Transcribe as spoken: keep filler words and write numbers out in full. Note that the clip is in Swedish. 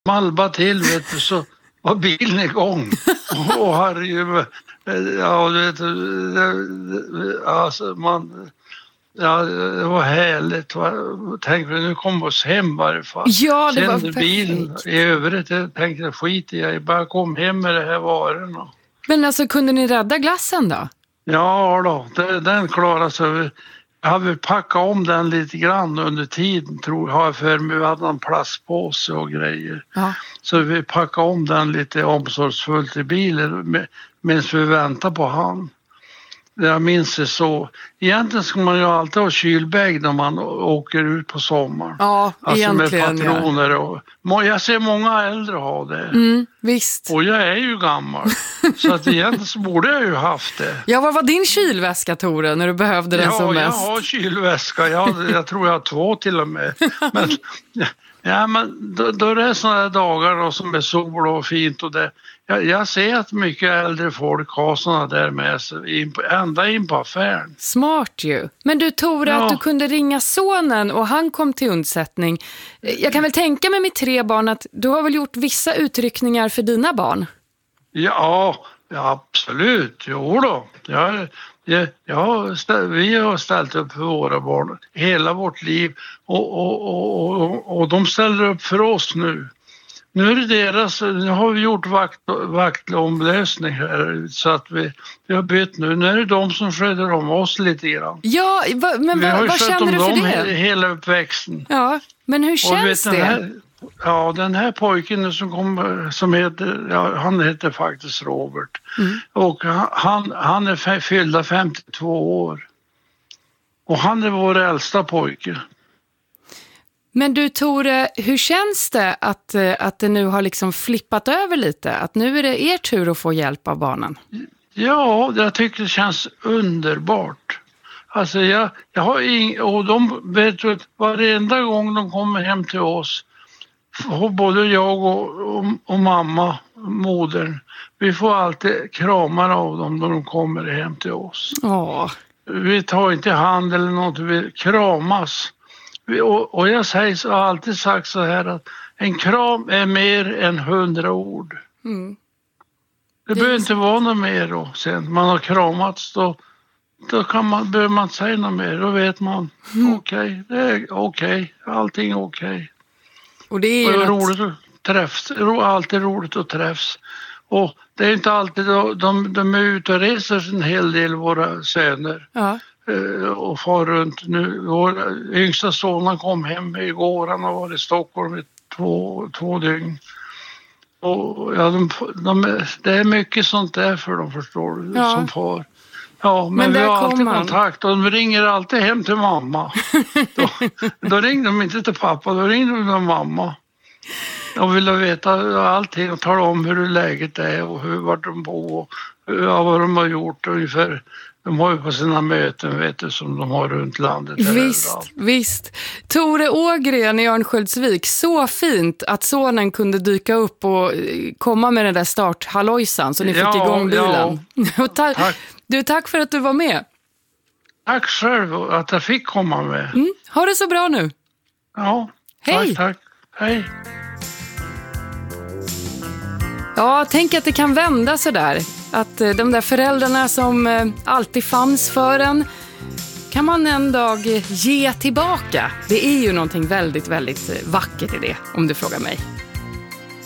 malba till, vet du, så var bilen igång. Och herregud, ja, du vet, alltså man, ja, det var härligt. Tänk, nu kom oss hem i varje fall. Ja, det sen var perfekt. Bilen i övrigt, jag tänkte, skit i, jag bara kom hem med det här varorna. Men alltså, kunde ni rädda glassen då? Ja då, det, den klarade sig. Jag hade packat om den lite grann under tiden, tror jag, har jag för mig. Vi hade en plastpåse och grejer. Ja. Så vi packade om den lite omsorgsfullt i bilen med, medan vi väntade på han. Jag minns det så. Egentligen ska man ju alltid ha kylbägg när man åker ut på sommaren. Ja, alltså egentligen. Med patroner och, jag ser många äldre ha det. Mm, visst. Och jag är ju gammal. Så att egentligen så borde jag ju haft det. Ja, vad var din kylväska, Tore, när du behövde den ja, som mest? Ja, jag har kylväska. Jag, jag tror jag har två till och med. Men, ja, men då, då är det sådana dagar då, som är sol och fint. Och det, jag, jag ser att mycket äldre folk har sådana där med sig, in på, ända in på affären. Smart ju. Men du, Tore, ja. Att du kunde ringa sonen och han kom till undsättning. Jag kan väl tänka med mitt tre barn att du har väl gjort vissa utryckningar för dina barn? Ja, ja absolut. Jo då. Jag, jag, jag har ställt, vi har ställt upp för våra barn hela vårt liv och, och, och, och, och de ställer upp för oss nu. Nu är det deras, nu har vi gjort vakt, vaktomlösning här så att vi, vi har bytt nu. Nu är det de som sköter om oss lite grann. Ja, va, men vi va, har vad känner du för det? He, hela uppväxten. Ja, men hur känns vet, det? Den här, ja, den här pojken som kommer, som heter, ja, han heter faktiskt Robert. Mm. Och han, han är fyllda femtiotvå år. Och han är vår äldsta pojke. Men du, Tore, hur känns det att, att det nu har liksom flippat över lite? Att nu är det er tur att få hjälp av barnen? Ja, jag tycker det känns underbart. Alltså jag, jag har ing, och de vet att varenda gång de kommer hem till oss, både jag och, och, och mamma, modern, vi får alltid kramar av dem när de kommer hem till oss. Åh. Vi tar inte hand eller något, vi kramas. Och, och jag säger så, har alltid sagt så här att en kram är mer än hundra ord. Mm. Det, det behöver inte vara något mer då. Sen man har kramats då, då kan man, behöver man inte säga något mer. Då vet man, mm. okej, okay, det är okej, okay, allting är okej. Okay. Och det är ju och något... roligt att träffas, alltid roligt att träffas. Och det är inte alltid, de, de är ute och reser en hel del, våra söner. Ja. Och far runt nu. Vår yngsta son kom hem igår. Han har varit i Stockholm i två, två dygn. Och ja, de, de, det är mycket sånt där för dem, förstår du, ja. Som far. Ja, men, men vi har alltid man. kontakt och de ringer alltid hem till mamma. då, då ringde de inte till pappa, då ringde de till mamma. De ville veta allting och tala om hur läget är och hur, vart de bor och ja, vad de har gjort ungefär. De har ju på sina möten, vet du, som de har runt landet. Visst, visst. Tore Ågren i Örnsköldsvik, så fint att sonen kunde dyka upp och komma med den där starthallojsan så ni fick ja, igång bilen. Ja. ta- tack. Du, tack för att du var med. Tack själv att jag fick komma med. Mm. Ha det så bra nu. Ja, hej. Tack, tack. Hej. Ja, tänk att det kan vända så där. Att de där föräldrarna som alltid fanns för en kan man en dag ge tillbaka. Det är ju någonting väldigt, väldigt vackert i det, om du frågar mig.